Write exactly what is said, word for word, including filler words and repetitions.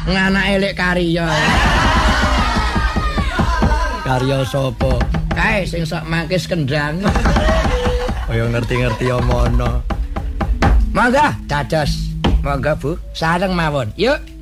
nganak elek karya. Karya sapa? Kae sing sok mangkis kendang. Kaya ngerti-ngerti omono. Monggo dados. Monggo Bu, sareng mawon. Yuk.